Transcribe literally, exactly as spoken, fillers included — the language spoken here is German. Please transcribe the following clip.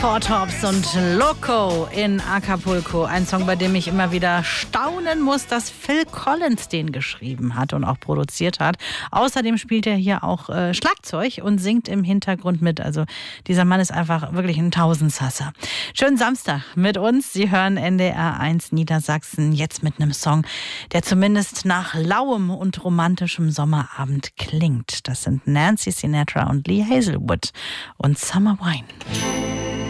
Four Tops und Loco in Acapulco. Ein Song, bei dem ich immer wieder staunen muss, dass Phil Collins den geschrieben hat und auch produziert hat. Außerdem spielt er hier auch äh, Schlagzeug und singt im Hintergrund mit. Also dieser Mann ist einfach wirklich ein Tausendsasser. Schönen Samstag mit uns. Sie hören N D R eins Niedersachsen jetzt mit einem Song, der zumindest nach lauem und romantischem Sommerabend klingt. Das sind Nancy Sinatra und Lee Hazelwood und Summer Wine.